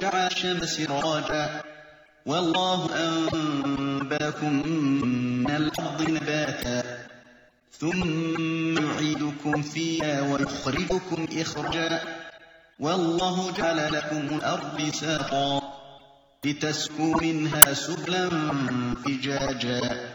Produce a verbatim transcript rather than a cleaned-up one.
وجعل الشمس سراجا والله أنباكم من الأرض نباتا ثم يعيدكم فيها ويخرجكم إخراجا والله جعل لكم الأرض بساطا لتسكنوا منها سبلا فجاجا